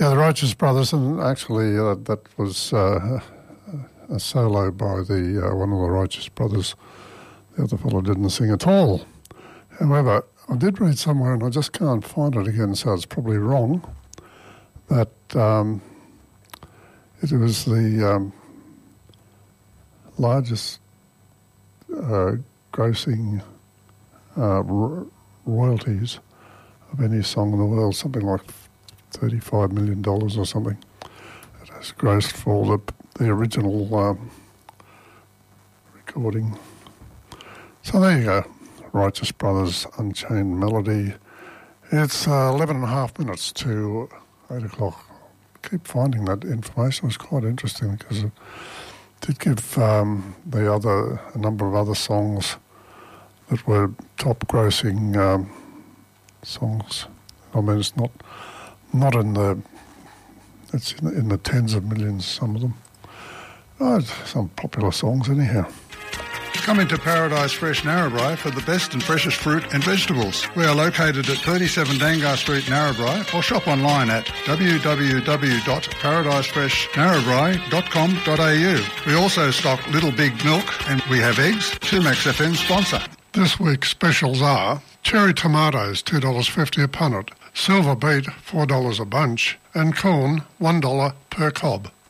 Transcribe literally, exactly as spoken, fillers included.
Yeah, the Righteous Brothers, and actually uh, that was uh, a solo by the uh, one of the Righteous Brothers. The other fellow didn't sing at all. However, I did read somewhere, and I just can't find it again, so it's probably wrong, that um, it was the um, largest uh, grossing uh, ro- royalties of any song in the world, something like thirty-five million dollars or something. It has grossed for the, the original um, recording. So there you go. Righteous Brothers, Unchained Melody. It's uh, eleven and a half minutes to eight o'clock. Keep finding that information. It was quite interesting because it did give um, the other a number of other songs that were top grossing um, songs. I mean, it's not not in the it's in the, in the tens of millions. Some of them. Oh, some popular songs anyhow. Come into Paradise Fresh Narrabri for the best and freshest fruit and vegetables. We are located at thirty-seven Dangar Street, Narrabri, or shop online at w w w dot paradise fresh narrabri dot com dot a u. We also stock Little Big Milk and we have eggs. Sumax F M sponsor. This week's specials are cherry tomatoes, two dollars fifty a punnet, silver beet, four dollars a bunch, and corn, one dollar per cob.